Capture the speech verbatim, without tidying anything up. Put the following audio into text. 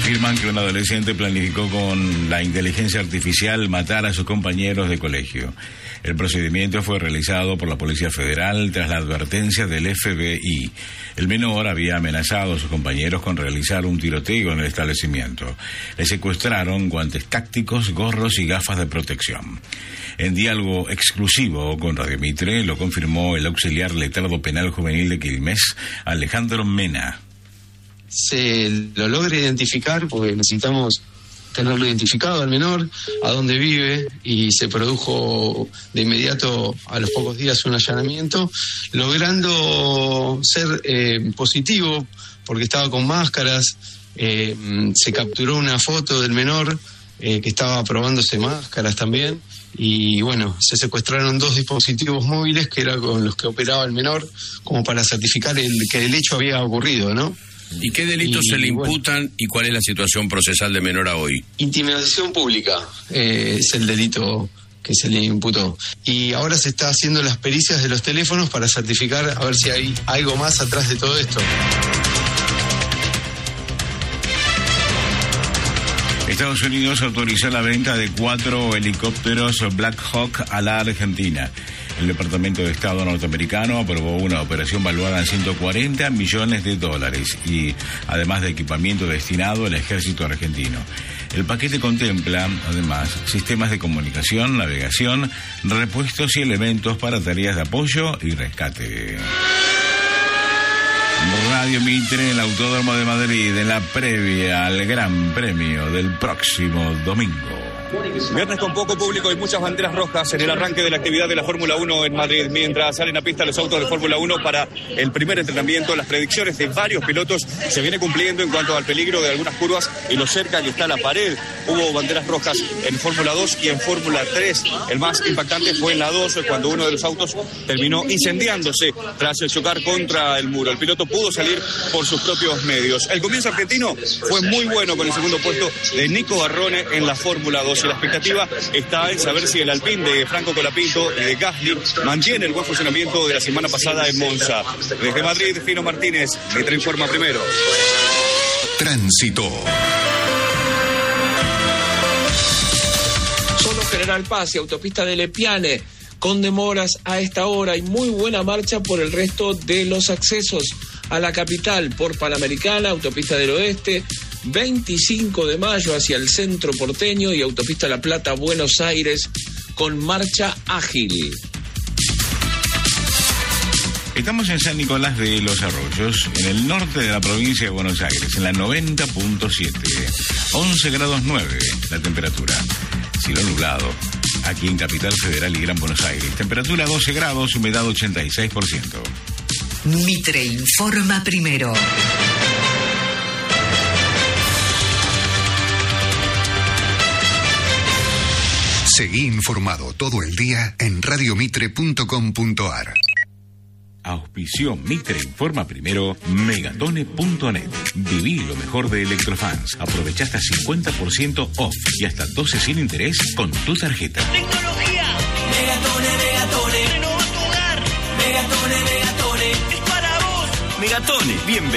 Afirman que un adolescente planificó con la inteligencia artificial matar a sus compañeros de colegio. El procedimiento fue realizado por la Policía Federal tras la advertencia del F B I. El menor había amenazado a sus compañeros con realizar un tiroteo en el establecimiento. Le secuestraron guantes tácticos, gorros y gafas de protección. En diálogo exclusivo con Radio Mitre lo confirmó el auxiliar letrado penal juvenil de Quilmes, Alejandro Mena. Se lo logra identificar porque necesitamos tenerlo identificado al menor, a dónde vive, y se produjo de inmediato a los pocos días un allanamiento, logrando ser eh, positivo porque estaba con máscaras. Eh, se capturó una foto del menor eh, que estaba probándose máscaras también, y bueno, se secuestraron dos dispositivos móviles que eran con los que operaba el menor, como para certificar el, que el hecho había ocurrido, ¿no? ¿Y qué delitos y, se le imputan bueno, y cuál es la situación procesal de menor a hoy? Intimidación pública eh, es el delito que se le imputó. Y ahora se está haciendo las pericias de los teléfonos para certificar a ver si hay algo más atrás de todo esto. Estados Unidos autorizó la venta de cuatro helicópteros Black Hawk a la Argentina. El Departamento de Estado norteamericano aprobó una operación valuada en ciento cuarenta millones de dólares y además de equipamiento destinado al ejército argentino. El paquete contempla, además, sistemas de comunicación, navegación, repuestos y elementos para tareas de apoyo y rescate. Radio Mitre en el Autódromo de Madrid en la previa al Gran Premio del próximo domingo. Viernes con poco público y muchas banderas rojas en el arranque de la actividad de la Fórmula uno en Madrid. Mientras salen a pista los autos de Fórmula uno para el primer entrenamiento, las predicciones de varios pilotos se viene cumpliendo en cuanto al peligro de algunas curvas y lo cerca que está la pared. Hubo banderas rojas en Fórmula dos y en Fórmula tres. El más impactante fue en la dos, cuando uno de los autos terminó incendiándose tras chocar contra el muro. El piloto pudo salir por sus propios medios. El comienzo argentino fue muy bueno con el segundo puesto de Nico Barrone en la Fórmula dos. Y la expectativa está en saber si el Alpine de Franco Colapinto y de Gasly mantiene el buen funcionamiento de la semana pasada en Monza. Desde Madrid, Fino Martínez, Mitre informa primero. Tránsito. Solo General Paz y autopista de Lepiane, con demoras a esta hora y muy buena marcha por el resto de los accesos a la capital por Panamericana, autopista del Oeste, veinticinco de mayo hacia el centro porteño y autopista La Plata, Buenos Aires, con marcha ágil. Estamos en San Nicolás de los Arroyos, en el norte de la provincia de Buenos Aires, en la noventa punto siete. once grados nueve la temperatura. Cielo nublado, aquí en Capital Federal y Gran Buenos Aires. Temperatura doce grados, humedad ochenta y seis por ciento. Mitre informa primero. Seguí informado todo el día en radiomitre punto com punto ar. Auspició Mitre Informa Primero, Megatone punto net. Viví lo mejor de Electrofans. Aprovecha hasta cincuenta por ciento off y hasta doce sin interés con tu tarjeta. Tecnología. Megatone, Megatone. Renova tu hogar. Megatone, Megatone. Es para vos. Megatone, bienvenido.